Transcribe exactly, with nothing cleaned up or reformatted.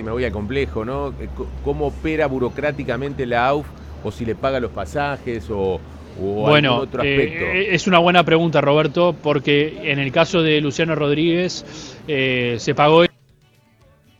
me voy al complejo, ¿no? ¿Cómo opera burocráticamente la A U F? O si le paga los pasajes o, o Bueno, algún otro aspecto. eh, es una buena pregunta, Roberto, porque en el caso de Luciano Rodríguez eh, se pagó